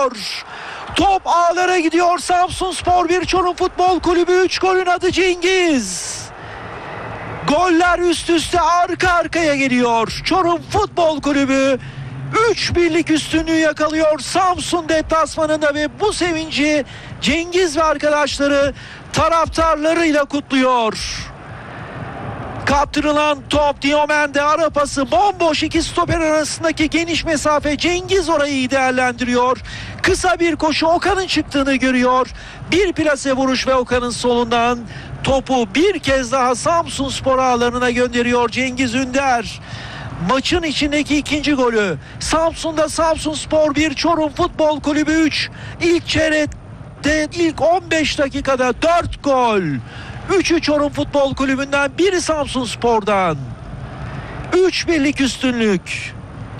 geliyor. Top ağlara gidiyor. Samsunspor 1, Çorum Futbol Kulübü 3. Golün adı Cengiz. Goller üst üste arka arkaya geliyor. Çorum Futbol Kulübü 3-1'lik üstünlüğü yakalıyor Samsun deplasmanında ve bu sevinci Cengiz ve arkadaşları taraftarlarıyla kutluyor. Kaptırılan top Diomen'de, ara pası, bomboş iki stoper arasındaki geniş mesafe, Cengiz orayı iyi değerlendiriyor. Kısa bir koşu, Okan'ın çıktığını görüyor. Bir plase vuruş ve Okan'ın solundan topu bir kez daha Samsunspor ağlarına gönderiyor Cengiz Ünder. Maçın içindeki ikinci golü. Samsun'da Samsunspor 1, Çorum Futbol Kulübü 3. İlk çeyrekte, ilk 15 dakikada 4 gol. 3'ü Çorum Futbol Kulübü'nden, biri Samsunspor'dan. 3-1'lik üstünlük.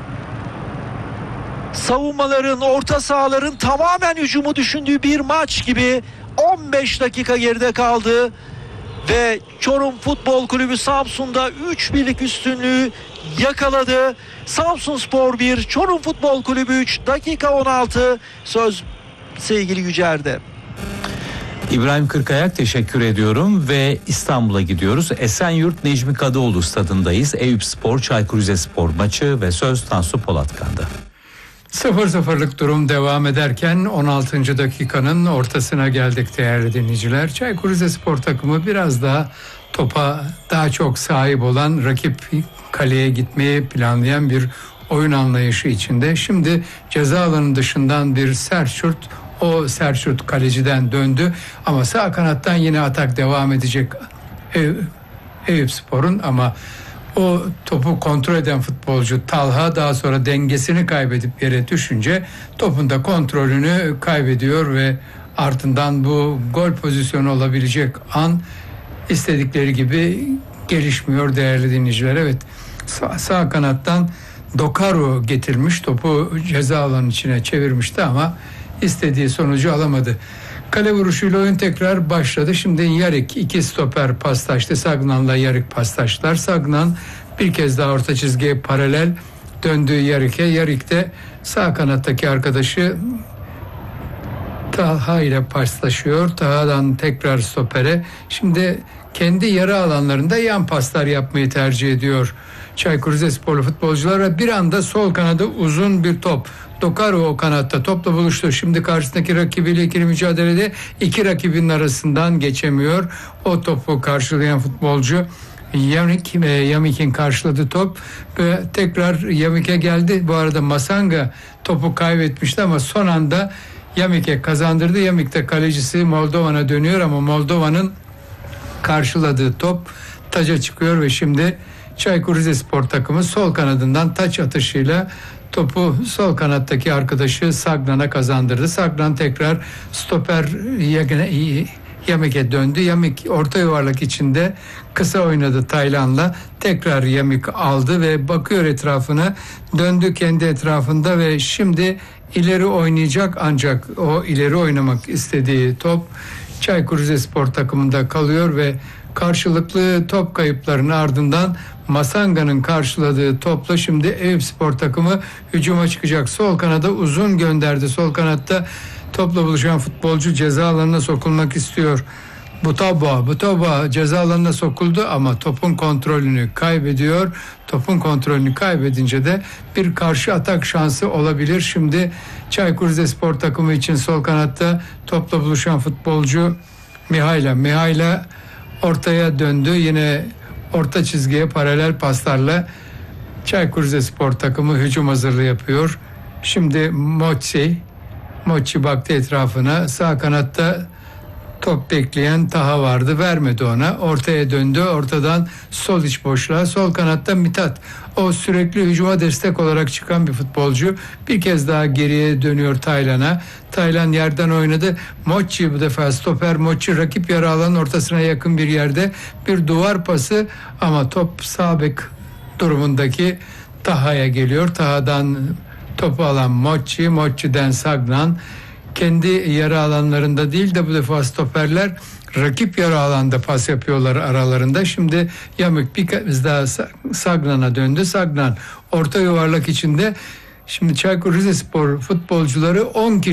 Savunmaların, orta sahaların tamamen hücumu düşündüğü bir maç gibi 15 dakika geride kaldı. Ve Çorum Futbol Kulübü Samsun'da 3-1'lik üstünlüğü yakaladı. Samsunspor 1, Çorum Futbol Kulübü 3, dakika 16. Söz sevgili Yücer'de. İbrahim Kırkayak, teşekkür ediyorum ve İstanbul'a gidiyoruz. Esenyurt Necmi Kadıoğlu stadındayız. Eyüpspor Çaykur Rizespor maçı ve söz Tansu Polatkan'da. 0-0'lık durum devam ederken 16. dakikanın ortasına geldik değerli dinleyiciler. Çaykur Rizespor takımı biraz daha topa daha çok sahip olan, rakip kaleye gitmeyi planlayan bir oyun anlayışı içinde. Şimdi ceza alanı dışından bir sert şut, o sert şut kaleciden döndü ama sağ kanattan yine atak devam edecek Eyüpspor'un, ama o topu kontrol eden futbolcu Talha daha sonra dengesini kaybedip yere düşünce topun da kontrolünü kaybediyor ve ardından bu gol pozisyonu olabilecek an istedikleri gibi gelişmiyor değerli dinleyiciler. Evet, sağ kanattan Dokaru getirmiş, topu ceza alanının içine çevirmişti ama istediği sonucu alamadı. Kale vuruşuyla oyun tekrar başladı. Şimdi Yarik, iki stoper paslaştı. Sagnan'la Yarik paslaştılar. Sagnan bir kez daha orta çizgiye paralel döndü Yarik'e. Yarik de sağ kanattaki arkadaşı Talha ile paslaşıyor. Talha'dan tekrar stopere. Şimdi kendi yarı alanlarında yan paslar yapmayı tercih ediyor Çaykur Rizesporlu futbolcular ve bir anda sol kanada uzun bir top. Dokaru o kanatta topla buluştu. Şimdi karşısındaki rakibiyle ikili mücadelede iki rakibinin arasından geçemiyor. O topu karşılayan futbolcu Yamik'in karşıladığı top ve tekrar Yamik'e geldi. Bu arada Masanga topu kaybetmişti ama son anda Yamik'e kazandırdı. Yamik de kalecisi Moldovan'a dönüyor ama Moldovan'ın karşıladığı top taca çıkıyor ve şimdi Çaykur Rizespor takımı sol kanadından taç atışıyla topu sol kanattaki arkadaşı Sagnan'a kazandırdı. Sagnan tekrar stoper Yamik'e döndü. Yamik orta yuvarlak içinde kısa oynadı Taylan'la. Tekrar Yamik aldı ve bakıyor etrafına. Döndü kendi etrafında ve şimdi ileri oynayacak, ancak o ileri oynamak istediği top Çaykur Rizespor takımında kalıyor ve karşılıklı top kayıplarının ardından Masanga'nın karşıladığı topla şimdi Eyüpspor takımı hücuma çıkacak. Sol kanada uzun gönderdi. Sol kanatta topla buluşan futbolcu ceza alanına sokulmak istiyor. Butoba ceza alanına sokuldu ama topun kontrolünü kaybediyor. Topun kontrolünü kaybedince de bir karşı atak şansı olabilir. Şimdi Çaykur Rizespor takımı için sol kanatta topla buluşan futbolcu Mihayla ortaya döndü. Yine orta çizgiye paralel paslarla Çaykur Rizespor takımı hücum hazırlığı yapıyor. Şimdi Mochi baktı etrafına. Sağ kanatta top bekleyen Taha vardı. Vermedi ona. Ortaya döndü. Ortadan sol iç boşluğa. Sol kanatta Mithat. O sürekli hücuma destek olarak çıkan bir futbolcu. Bir kez daha geriye dönüyor Taylan'a. Taylan yerden oynadı. Mochi bu defa stoper. Mochi rakip yarı alanın ortasına yakın bir yerde bir duvar pası ama top sağ bek durumundaki Taha'ya geliyor. Taha'dan topu alan Mochi'den Sagnan. Kendi yarı alanlarında değil de bu defa stoperler rakip yarı alanda pas yapıyorlar aralarında. Şimdi Yamik bir kez daha Sagnan'a döndü. Sagnan orta yuvarlak içinde. Şimdi Çaykur Rizespor futbolcuları 10 kişi